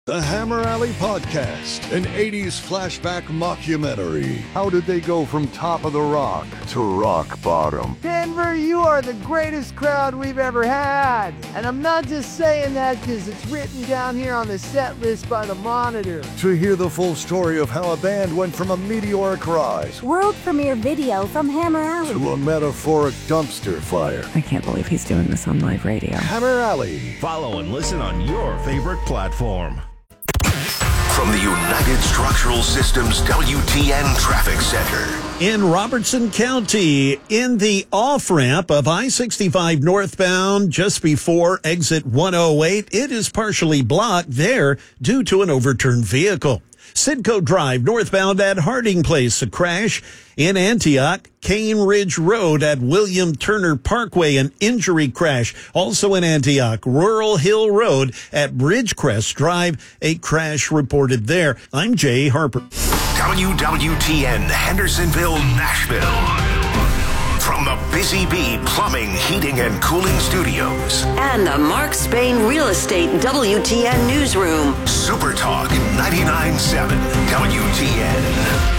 The Hammer Alley Podcast, an 80s flashback mockumentary. How did they go from top of the rock to rock bottom? Denver, you are the greatest crowd we've ever had. And I'm not just saying that because it's written down here on the set list by the Monitor. To hear the full story of how a band went from a meteoric rise, world premiere video from Hammer Alley, to a metaphoric dumpster fire. I can't believe he's doing this on live radio. Hammer Alley. Follow and listen on your favorite platform. From the United Structural Systems WTN Traffic Center. In Robertson County, in the off-ramp of I-65 northbound just before exit 108, it is partially blocked there due to an overturned vehicle. Sidco Drive northbound at Harding Place, a crash. In Antioch, Cane Ridge Road at William Turner Parkway, an injury crash. Also in Antioch, Rural Hill Road at Bridgecrest Drive, a crash reported there. I'm Jay Harper. WWTN Hendersonville, Nashville. From the Busy Bee Plumbing, Heating, and Cooling Studios. And the Mark Spain Real Estate WTN Newsroom. Super Talk 99.7 WTN.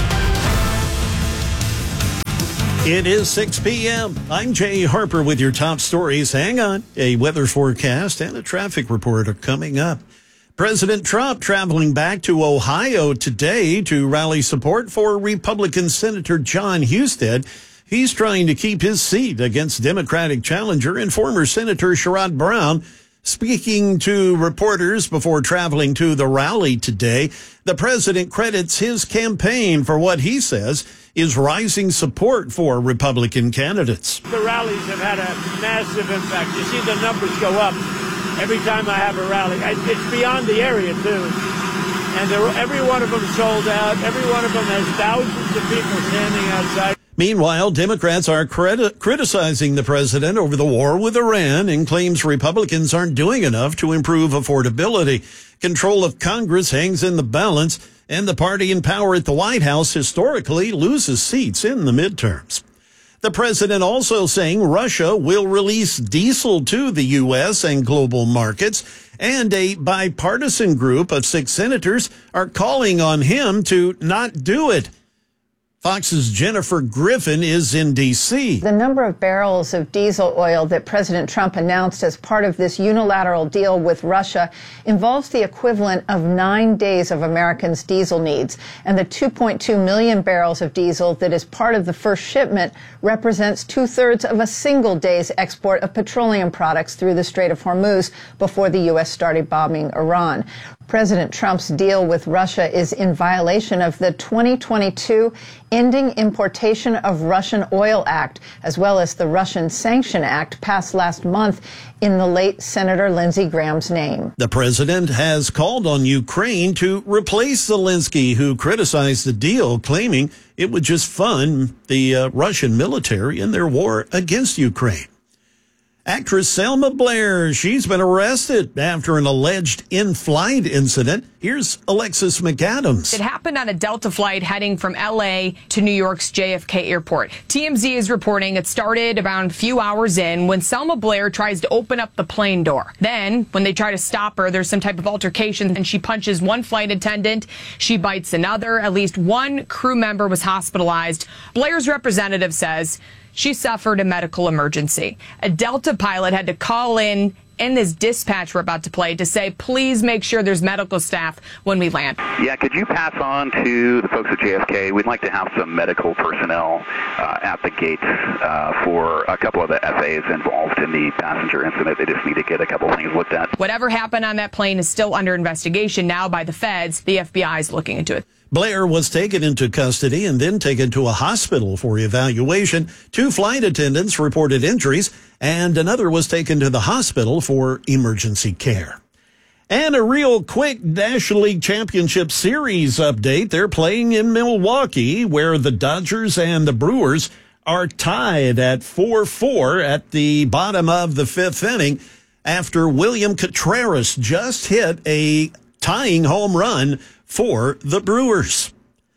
It is 6 p.m. I'm Jay Harper with your top stories. Hang on. A weather forecast and a traffic report are coming up. President Trump traveling back to Ohio today to rally support for Republican Senator John Husted. He's trying to keep his seat against Democratic challenger and former Senator Sherrod Brown. Speaking to reporters before traveling to the rally today, the president credits his campaign for what he says is rising support for Republican candidates. The rallies have had a massive impact. You see the numbers go up every time I have a rally. It's beyond the area, too. And every one of them sold out. Every one of them has thousands of people standing outside. Meanwhile, Democrats are criticizing the president over the war with Iran and claims Republicans aren't doing enough to improve affordability. Control of Congress hangs in the balance, and the party in power at the White House historically loses seats in the midterms. The president also saying Russia will release diesel to the U.S. and global markets, and a bipartisan group of 6 senators are calling on him to not do it. Fox's Jennifer Griffin is in D.C. The number of barrels of diesel oil that President Trump announced as part of this unilateral deal with Russia involves the equivalent of 9 days of Americans' diesel needs. And the 2.2 million barrels of diesel that is part of the first shipment represents 2/3 of a single day's export of petroleum products through the Strait of Hormuz before the U.S. started bombing Iran. President Trump's deal with Russia is in violation of the 2022 Ending Importation of Russian Oil Act, as well as the Russian Sanction Act passed last month in the late Senator Lindsey Graham's name. The president has called on Ukraine to replace Zelensky, who criticized the deal, claiming it would just fund the Russian military in their war against Ukraine. Actress Selma Blair, she's been arrested after an alleged in-flight incident. Here's Alexis McAdams. It happened on a Delta flight heading from L.A. to New York's JFK airport. TMZ is reporting it started around a few hours in when Selma Blair tries to open up the plane door. Then, when they try to stop her, there's some type of altercation, and she punches one flight attendant. She bites another. At least one crew member was hospitalized. Blair's representative says she suffered a medical emergency. A Delta pilot had to call in this dispatch we're about to play to say, please make sure there's medical staff when we land. Yeah, could you pass on to the folks at JFK? We'd like to have some medical personnel at the gates for a couple of the FAs involved in the passenger incident. They just need to get a couple things looked at. Whatever happened on that plane is still under investigation now by the feds. The FBI is looking into it. Blair was taken into custody and then taken to a hospital for evaluation. 2 flight attendants reported injuries, and another was taken to the hospital for emergency care. And a real quick National League Championship Series update. They're playing in Milwaukee, where the Dodgers and the Brewers are tied at 4-4 at the bottom of the 5th inning after William Contreras just hit a tying home run for the Brewers.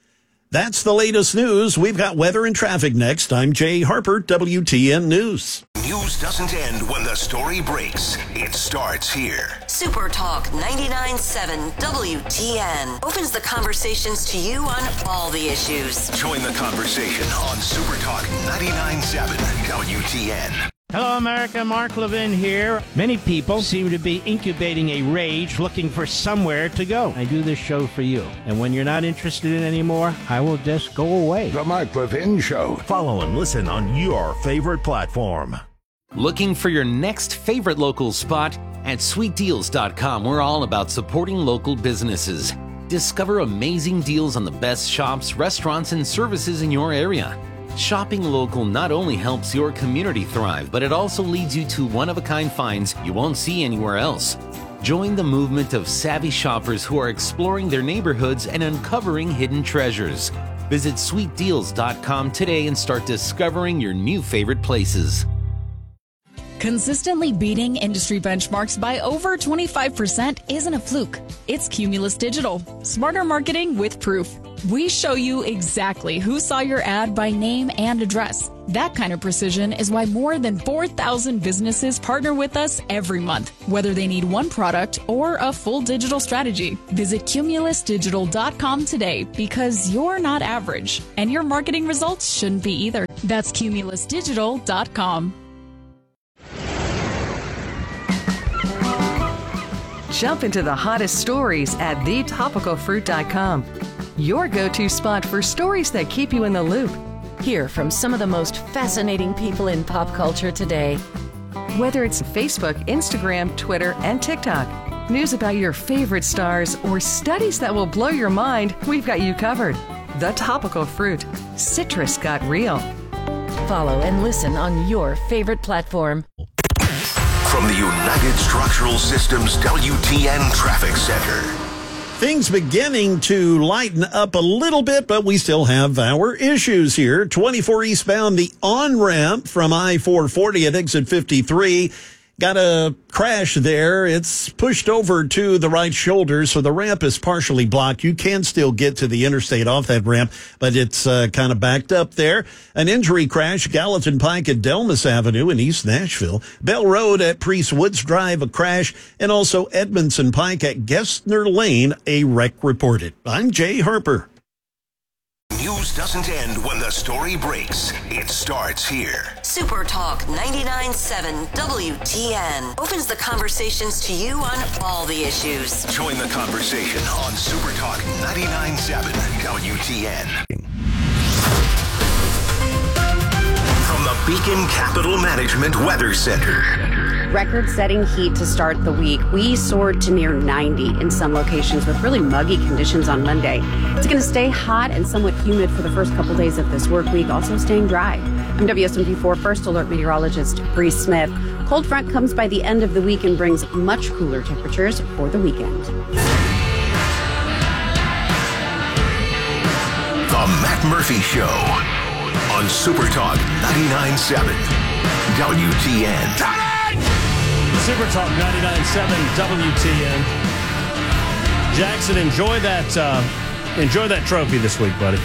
That's the latest news. We've got weather and traffic next. I'm Jay Harper, WTN News. News doesn't end when the story breaks. It starts here. Super Talk 99.7 WTN opens the conversations to you on all the issues. Join the conversation on Super Talk 99.7 WTN. Hello, America. Mark Levin here. Many people seem to be incubating a rage looking for somewhere to go. I do this show for you. And when you're not interested in it anymore, I will just go away. The Mark Levin Show. Follow and listen on your favorite platform. Looking for your next favorite local spot? At sweetdeals.com, we're all about supporting local businesses. Discover amazing deals on the best shops, restaurants, and services in your area. Shopping local not only helps your community thrive, but it also leads you to one-of-a-kind finds you won't see anywhere else. Join the movement of savvy shoppers who are exploring their neighborhoods and uncovering hidden treasures. Visit sweetdeals.com today and start discovering your new favorite places. Consistently beating industry benchmarks by over 25% isn't a fluke. It's Cumulus Digital. Smarter marketing with proof. We show you exactly who saw your ad by name and address. That kind of precision is why more than 4,000 businesses partner with us every month, whether they need one product or a full digital strategy. Visit cumulusdigital.com today because you're not average, and your marketing results shouldn't be either. That's cumulusdigital.com. Jump into the hottest stories at thetopicalfruit.com. Your go-to spot for stories that keep you in the loop. Hear from some of the most fascinating people in pop culture today. Whether it's Facebook, Instagram, Twitter, and TikTok, news about your favorite stars, or studies that will blow your mind, we've got you covered. The Topical Fruit. Citrus got real. Follow and listen on your favorite platform. From the United Structural Systems WTN Traffic Center. Things beginning to lighten up a little bit, but we still have our issues here. 24 eastbound, the on-ramp from I-440 at exit 53. Got a crash there. It's pushed over to the right shoulder, so the ramp is partially blocked. You can still get to the interstate off that ramp, but it's kind of backed up there. An injury crash, Gallatin Pike at Delmas Avenue in East Nashville. Bell Road at Priest Woods Drive, a crash, and also Edmondson Pike at Gessner Lane, a wreck reported. I'm Jay Harper. News doesn't end when the story breaks. It starts here. Super Talk 99.7 WTN opens the conversations to you on all the issues. Join the conversation on Super Talk 99.7 WTN. From the Beacon Capital Management Weather Center. Record-setting heat to start the week. We soared to near 90 in some locations with really muggy conditions on Monday. It's going to stay hot and somewhat humid for the first couple days of this work week, also staying dry. I'm WSMV4 First Alert Meteorologist Bree Smith. Cold front comes by the end of the week and brings much cooler temperatures for the weekend. The Matt Murphy Show on Super Talk 99.7 WTN. Super Talk 99.7 WTN. Jackson, enjoy that trophy this week, buddy.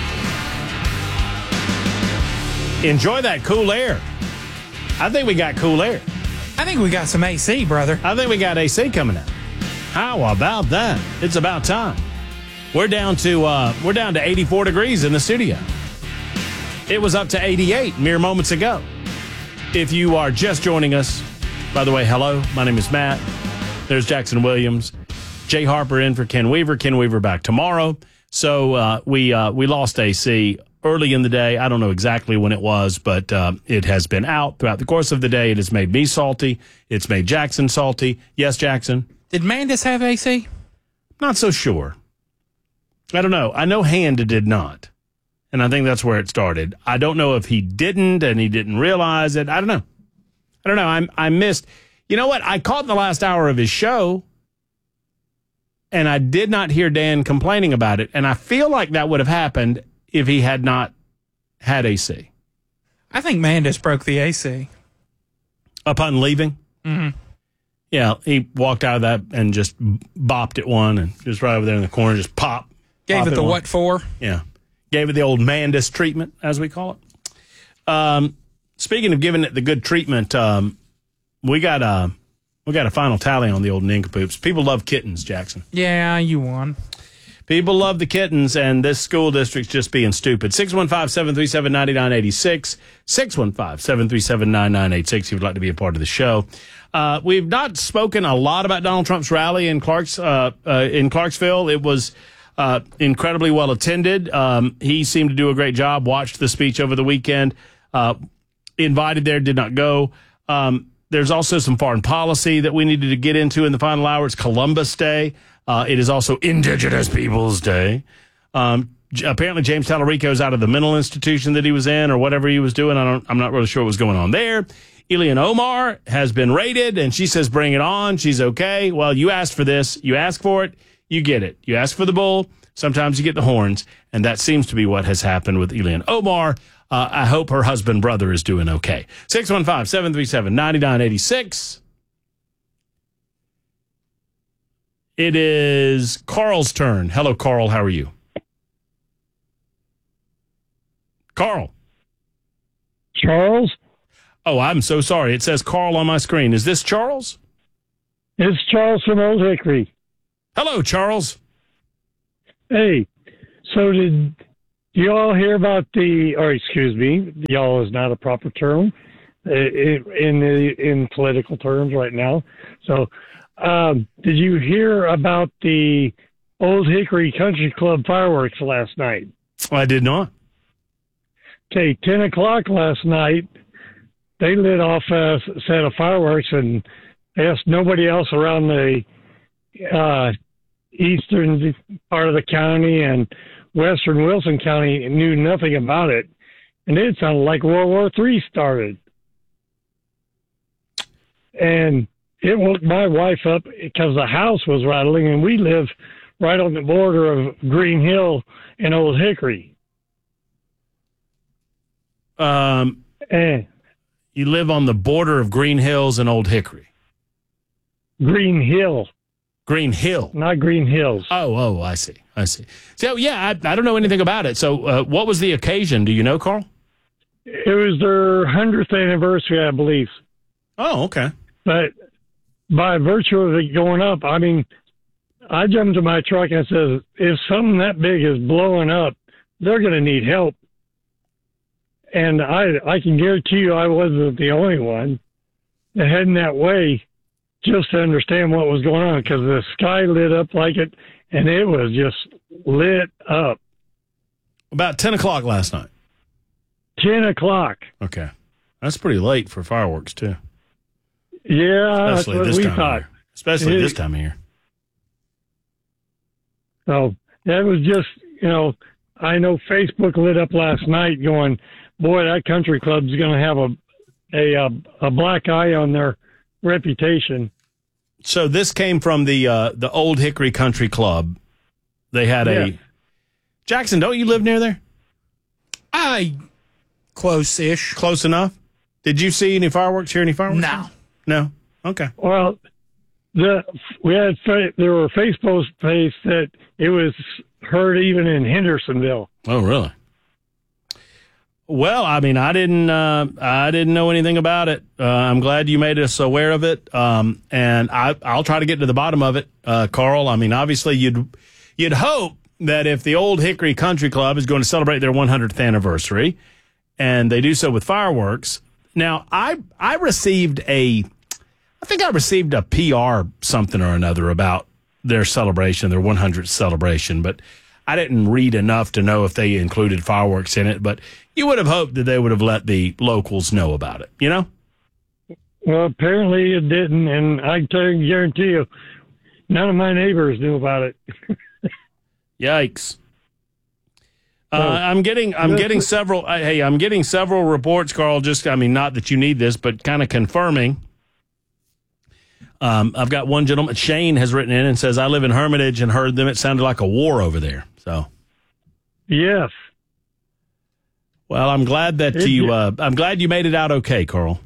Enjoy that cool air. I think we got cool air. I think we got some AC, brother. I think we got AC coming out. How about that? It's about time. We're down to 84 degrees in the studio. It was up to 88 mere moments ago. If you are just joining us, by the way, hello, my name is Matt. There's Jackson Williams. Jay Harper in for Ken Weaver. Ken Weaver back tomorrow. So we lost AC early in the day. I don't know exactly when it was, but it has been out throughout the course of the day. It has made me salty. It's made Jackson salty. Yes, Jackson? Did Mandis have AC? Not so sure. I don't know. I know Hand did not. And I think that's where it started. I don't know if he didn't and he didn't realize it. I don't know. I missed. You know what? I caught the last hour of his show, and I did not hear Dan complaining about it. And I feel like that would have happened if he had not had AC. I think Mandis broke the AC. Upon leaving? Mm-hmm. Yeah, he walked out of that and just bopped at one and just right over there in the corner, just pop. Gave it the one. what for? Yeah. Gave it the old Mandis treatment, as we call it. Speaking of giving it the good treatment, we got a final tally on the old nincompoops. People love kittens, Jackson. Yeah, you won. People love the kittens, and this school district's just being stupid. 615-737-9986. 615-737-9986 if you'd like to be a part of the show. We've not spoken a lot about Donald Trump's rally in Clarksville. It was incredibly well attended. He seemed to do a great job. Watched the speech over the weekend. Invited there, did not go. There's also some foreign policy that we needed to get into in the final hour. It's Columbus Day. It is also Indigenous Peoples Day. Apparently, James Tallarico's out of the mental institution that he was in or whatever he was doing. I'm not really sure what was going on there. Ilhan Omar has been raided, and she says, bring it on. She's okay. Well, you asked for this. You ask for it. You get it. You ask for the bull. Sometimes you get the horns, and that seems to be what has happened with Ilhan Omar. I hope her husband brother is doing okay. 615-737-9986. It is Carl's turn. Hello, Carl. How are you? Carl. Charles? Oh, I'm so sorry. It says Carl on my screen. Is this Charles? It's Charles from Old Hickory. Hello, Charles. Hey, so did you all hear about y'all is not a proper term in political terms right now. So, did you hear about the Old Hickory Country Club fireworks last night? I did not. Okay, 10 o'clock last night, they lit off a set of fireworks, and I guess nobody else around the eastern part of the county and western Wilson County knew nothing about it. And it sounded like World War III started. And it woke my wife up because the house was rattling, and we live right on the border of Green Hill and Old Hickory. You live on the border of Green Hills and Old Hickory. Green Hill. Green Hill. Not Green Hills. Oh, I see. So, yeah, I don't know anything about it. So, what was the occasion? Do you know, Carl? It was their 100th anniversary, I believe. Oh, okay. But by virtue of it going up, I mean, I jumped to my truck and said, if something that big is blowing up, they're going to need help. And I can guarantee you I wasn't the only one heading that way just to understand what was going on, because the sky lit up like it, and it was just lit up. About 10 o'clock last night. 10 o'clock. Okay. That's pretty late for fireworks, too. Yeah, that's what we thought. Especially this time of year. So that was just, I know Facebook lit up last night going, boy, that country club's going to have a black eye on their reputation. So this came from the Old Hickory Country Club. They had Jackson, don't you live near there? Close-ish. Close enough? Did you see any fireworks, hear any fireworks? No? Okay. Well, there were Facebook posts that it was heard even in Hendersonville. Oh, really? Well, I mean, I didn't know anything about it. I'm glad you made us aware of it. And I'll try to get to the bottom of it, Carl. I mean, obviously you'd hope that if the Old Hickory Country Club is going to celebrate their 100th anniversary and they do so with fireworks. Now, I received a PR something or another about their celebration, their 100th celebration, but I didn't read enough to know if they included fireworks in it, but you would have hoped that they would have let the locals know about it, you know? Well, apparently it didn't, and I can guarantee you, none of my neighbors knew about it. Yikes. I'm getting several reports, Carl, not that you need this, but kind of confirming. I've got one gentleman, Shane, has written in and says, I live in Hermitage and heard them. It sounded like a war over there. So, yes. Well, I'm glad that I'm glad you made it out okay, Carl.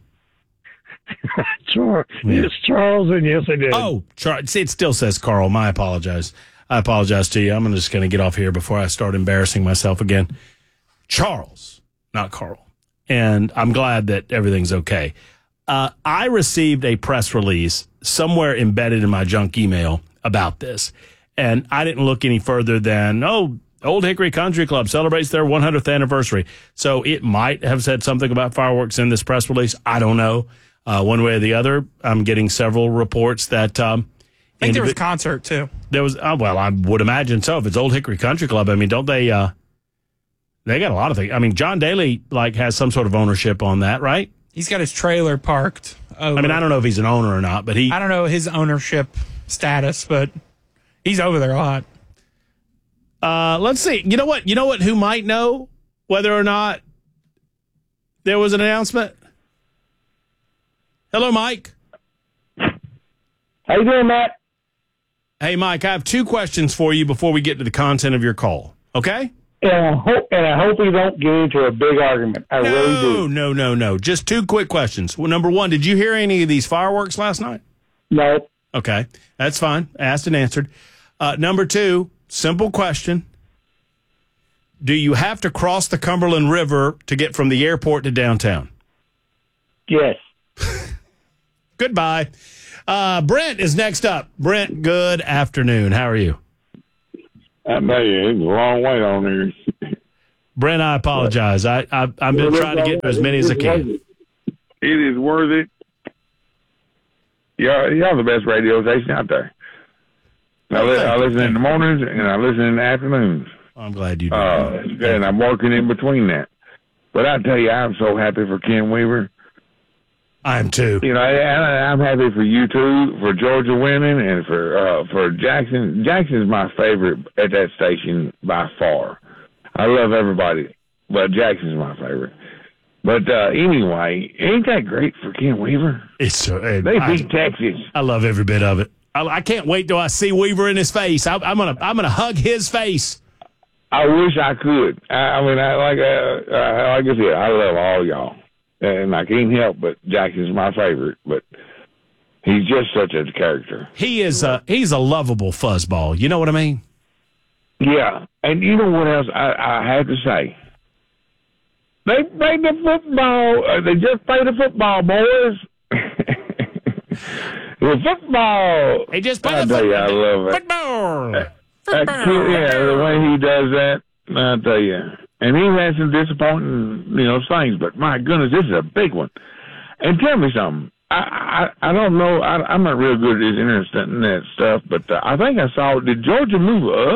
Sure. Yeah. It's Charles, and yes, I did. Oh, it still says Carl. I apologize. I apologize to you. I'm just going to get off here before I start embarrassing myself again. Charles, not Carl. And I'm glad that everything's okay. I received a press release somewhere embedded in my junk email about this. And I didn't look any further than, Old Hickory Country Club celebrates their 100th anniversary. So it might have said something about fireworks in this press release. I don't know. One way or the other, I'm getting several reports that... I think there was a concert, too. There was, well, I would imagine so. If it's Old Hickory Country Club, I mean, don't they... they got a lot of things. I mean, John Daly, has some sort of ownership on that, right? He's got his trailer parked over. I mean, I don't know if he's an owner or not, but I don't know his ownership status, but he's over there a lot. Let's see. You know what? Who might know whether or not there was an announcement? Hello, Mike. How you doing, Matt? Hey, Mike, I have 2 questions for you before we get to the content of your call. Okay? And I hope we don't get into a big argument. I really do. No. Just 2 quick questions. Well, number 1, did you hear any of these fireworks last night? No. Okay, that's fine. Asked and answered. Number 2, simple question. Do you have to cross the Cumberland River to get from the airport to downtown? Yes. Goodbye. Brent is next up. Brent, good afternoon. How are you? I bet you it's a long way on here. Brent, I apologize. I've been trying to get to as many as I can. It is worth it. Y'all the best radio station out there. I listen in the mornings and I listen in the afternoons. I'm glad you do. And I'm working in between that. But I tell you, I'm so happy for Ken Weaver. I am too. I'm happy for you too, for Georgia winning, and for Jackson. Jackson's my favorite at that station by far. I love everybody, but Jackson's my favorite. But anyway, ain't that great for Ken Weaver? They beat Texas. I love every bit of it. I can't wait till I see Weaver in his face. I'm gonna hug his face. I wish I could. Like I said, I love all y'all. And I can't help but Jackson's my favorite, but he's just such a character. He's a lovable fuzzball. You know what I mean? Yeah. And you know what else I have to say? They played the football. They just played the football, boys. The football. They just played the football. I love it. Football. The way he does that, I tell you. And he had some disappointing, things, but my goodness, this is a big one. And tell me something. I don't know. I'm not real good at internet stuff, but I think I saw, did Georgia move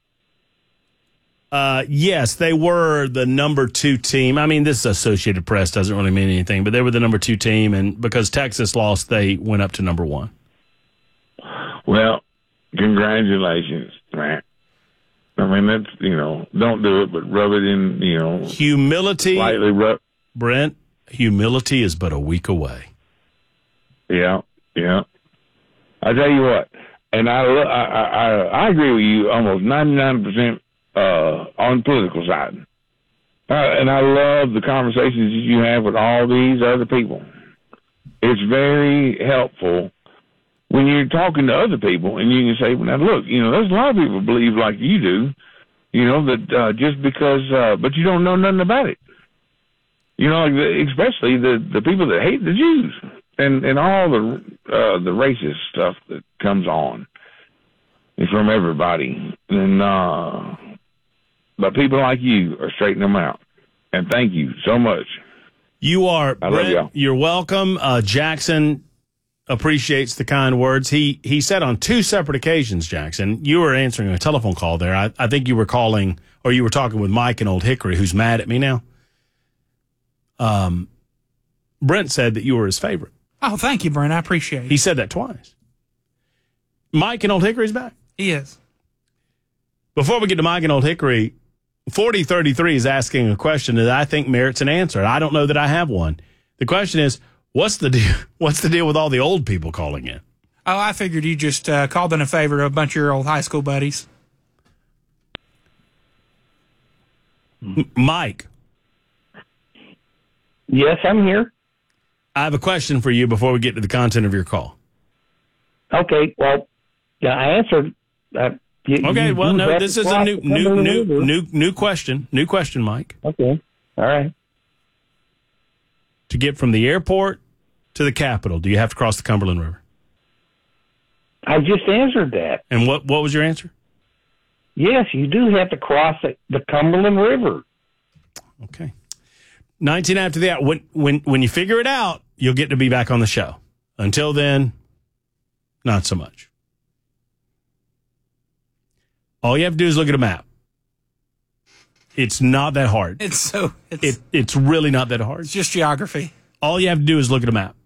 up? Yes, they were the number 2 team. I mean, this Associated Press doesn't really mean anything, but they were the number 2 team, and because Texas lost, they went up to number 1. Well, congratulations, man. I mean, that's, don't do it, but rub it in, Humility, slightly rub. Brent, humility is but a week away. Yeah. I tell you what, and I agree with you almost 99% on the political side. And I love the conversations that you have with all these other people. It's very helpful when you're talking to other people, and you can say, well, now look, there's a lot of people believe like you do, that just because, but you don't know nothing about it. Especially the people that hate the Jews and all the racist stuff that comes on is from everybody. And, but people like you are straightening them out. And thank you so much. You are, I love y'all. You're welcome. Jackson appreciates the kind words. He said on 2 separate occasions, Jackson, you were answering a telephone call there. I think you were calling, or you were talking with Mike in Old Hickory, who's mad at me now. Brent said that you were his favorite. Oh, thank you, Brent. I appreciate it. He said that twice. Mike in Old Hickory's back? He is. Before we get to Mike in Old Hickory, 4033 is asking a question that I think merits an answer. I don't know that I have one. The question is, what's the deal? What's the deal with all the old people calling in? Oh, I figured you just called in a favor to a bunch of your old high school buddies. Mike. Yes, I'm here. I have a question for you before we get to the content of your call. Okay, well, yeah, I answered. Okay, well, no, this is a new question. New question, Mike. Okay, all right. To get from the airport to the Capitol, do you have to cross the Cumberland River? I just answered that. And what was your answer? Yes, you do have to cross the Cumberland River. Okay. 19 after the hour. When you figure it out, you'll get to be back on the show. Until then, not so much. All you have to do is look at a map. It's not that hard. It's really not that hard. It's just geography. All you have to do is look at a map.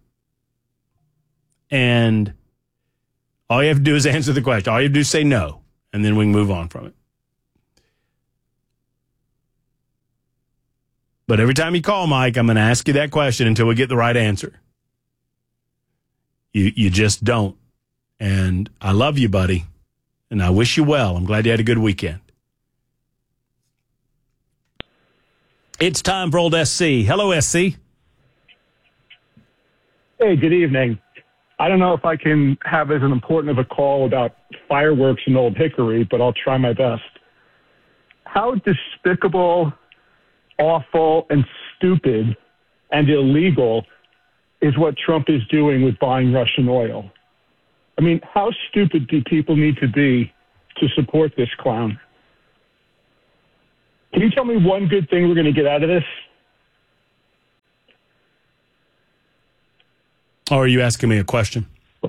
And all you have to do is answer the question. All you have to do is say no, and then we can move on from it. But every time you call, Mike, I'm going to ask you that question until we get the right answer. You just don't. And I love you, buddy, and I wish you well. I'm glad you had a good weekend. It's time for old SC. Hello, SC. Hey, good evening. I don't know if I can have as important of a call about fireworks in Old Hickory, but I'll try my best. How despicable, awful, and stupid and illegal is what Trump is doing with buying Russian oil? I mean, how stupid do people need to be to support this clown? Can you tell me one good thing we're going to get out of this? Or are you asking me a question?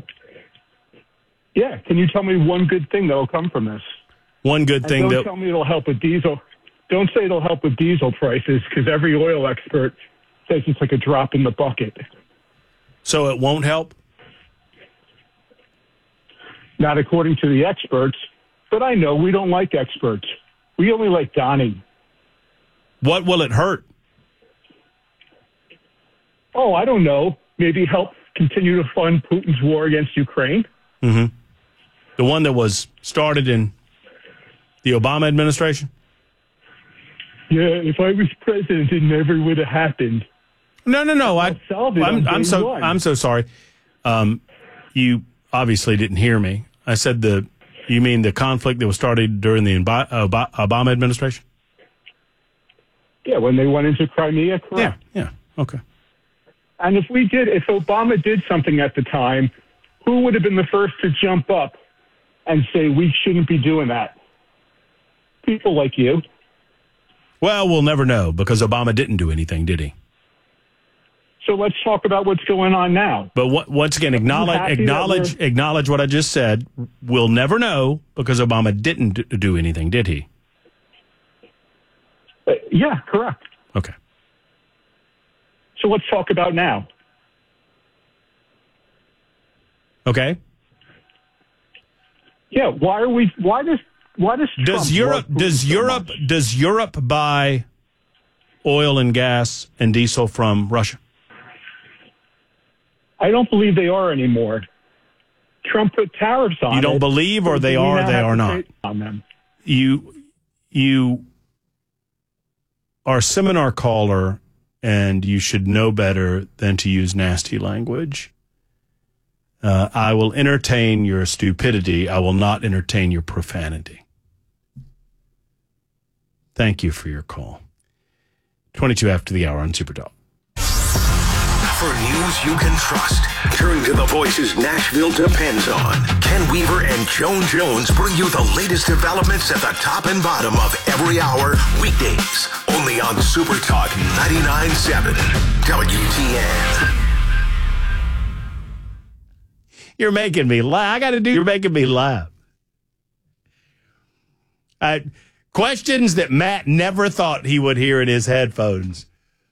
Yeah. Can you tell me one good thing that will come from this? One good thing don't tell me it'll help with diesel. Don't say it'll help with diesel prices, because every oil expert says it's like a drop in the bucket. So it won't help? Not according to the experts, but I know we don't like experts. We only like Donnie. What will it hurt? Oh, I don't know. Maybe help continue to fund Putin's war against Ukraine. Mm-hmm. The one that was started in the Obama administration? Yeah, if I was president, it never would have happened. No. I'm so sorry. You obviously didn't hear me. I said you mean the conflict that was started during the Obama administration? Yeah, when they went into Crimea, correct. Yeah, okay. And if Obama did something at the time, who would have been the first to jump up and say we shouldn't be doing that? People like you. Well, we'll never know, because Obama didn't do anything, did he? So let's talk about what's going on now. But once again, acknowledge what I just said. We'll never know, because Obama didn't do anything, did he? Yeah, correct. Okay. So let's talk about now. Okay. Yeah. Why does Europe buy oil and gas and diesel from Russia? I don't believe they are anymore. Trump put tariffs on. You don't believe, or they are, or they are not? On them. You are a seminar caller, and you should know better than to use nasty language. I will entertain your stupidity. I will not entertain your profanity. Thank you for your call. 22 after the hour on Super Talk. For news you can trust, turn to the voices Nashville depends on. Ken Weaver and Joan Jones bring you the latest developments at the top and bottom of every hour, weekdays, only on Super Talk 99.7 WTN. You're making me laugh. You're making me laugh. Questions that Matt never thought he would hear in his headphones.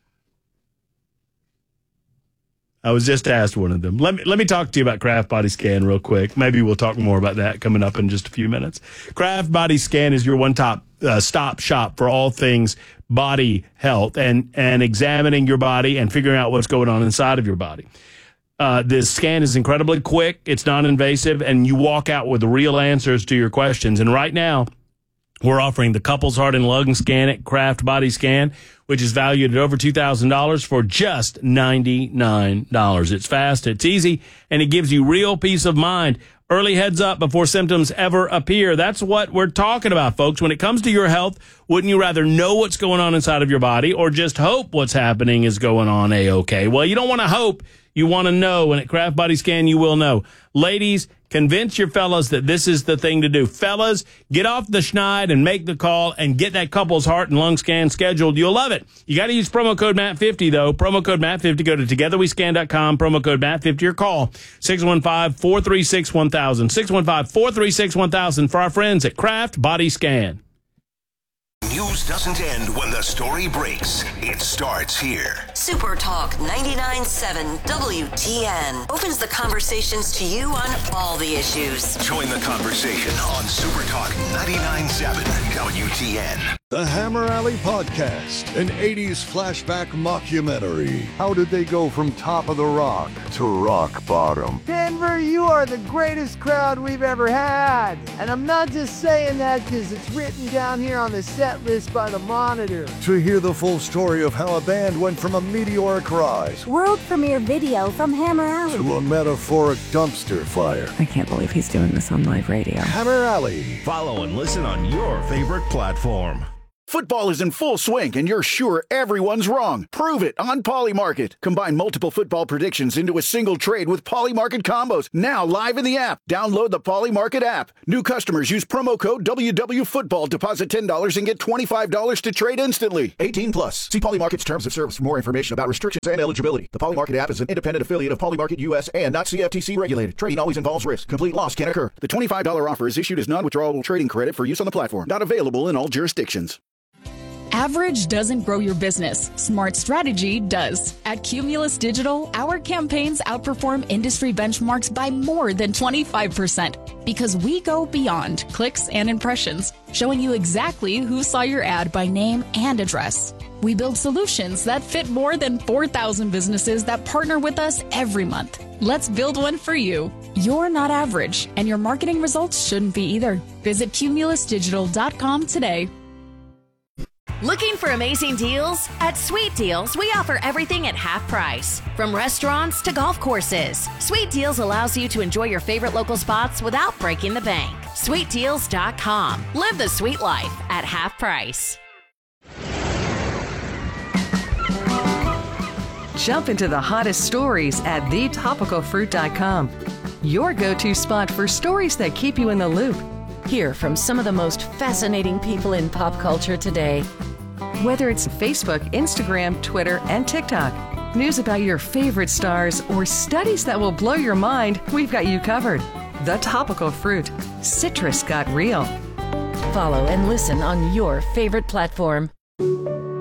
I was just asked one of them. Let me talk to you about Kraft Body Scan real quick. Maybe we'll talk more about that coming up in just a few minutes. Kraft Body Scan is your stop shop for all things body health and examining your body and figuring out what's going on inside of your body. This scan is incredibly quick. It's non-invasive, and you walk out with real answers to your questions. And right now, we're offering the Couples Heart and Lung Scan at Kraft Body Scan, which is valued at over $2,000 for just $99. It's fast, it's easy, and it gives you real peace of mind. Early heads up before symptoms ever appear. That's what we're talking about, folks. When it comes to your health, wouldn't you rather know what's going on inside of your body or just hope what's happening is going on A-OK? Well, you don't want to hope. You want to know. And at Kraft Body Scan, you will know. Ladies, convince your fellas that this is the thing to do. Fellas, get off the schneid and make the call and get that couple's heart and lung scan scheduled. You'll love it. You got to use promo code MATT50, though. Promo code MATT50. Go to togetherwescan.com. Promo code MATT50 or call 615-436-1000. 615-436-1000 for our friends at Kraft Body Scan. News doesn't end when the story breaks. It starts here. Super Talk 99.7 WTN opens the conversations to you on all the issues. Join the conversation on Super Talk 99.7 WTN. The Hammer Alley Podcast, an 80s flashback mockumentary. How did they go from top of the rock to rock bottom? Denver, you are the greatest crowd we've ever had. And I'm not just saying that because it's written down here on the set list by the Monitor. To hear the full story of how a band went from a meteoric rise world premiere video from Hammer Alley to a metaphoric dumpster fire. I can't believe he's doing this on live radio. Hammer Alley. Follow and listen on your favorite platform. Football is in full swing, and you're sure everyone's wrong. Prove it on Polymarket. Combine multiple football predictions into a single trade with Polymarket combos. Now live in the app. Download the Polymarket app. New customers use promo code WWFootball. Deposit $10 and get $25 to trade instantly. 18 plus. See Polymarket's terms of service for more information about restrictions and eligibility. The Polymarket app is an independent affiliate of Polymarket US and not CFTC regulated. Trading always involves risk. Complete loss can occur. The $25 offer is issued as non-withdrawable trading credit for use on the platform. Not available in all jurisdictions. Average doesn't grow your business. Smart strategy does. At Cumulus Digital, our campaigns outperform industry benchmarks by more than 25% because we go beyond clicks and impressions, showing you exactly who saw your ad by name and address. We build solutions that fit more than 4,000 businesses that partner with us every month. Let's build one for you. You're not average, and your marketing results shouldn't be either. Visit cumulusdigital.com today. Looking for amazing deals? At Sweet Deals, we offer everything at half price. From restaurants to golf courses, Sweet Deals allows you to enjoy your favorite local spots without breaking the bank. SweetDeals.com. Live the sweet life at half price. Jump into the hottest stories at thetopicalfruit.com. Your go-to spot for stories that keep you in the loop. Hear from some of the most fascinating people in pop culture today. Whether it's Facebook, Instagram, Twitter, and TikTok, news about your favorite stars, or studies that will blow your mind, we've got you covered. The Topical Fruit. Citrus got real. Follow and listen on your favorite platform.